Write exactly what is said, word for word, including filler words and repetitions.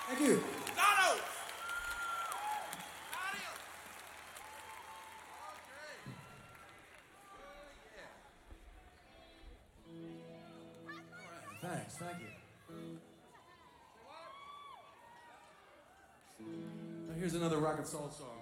Thank you. Dono! Thanks, thank you. Now here's another rock and soul song.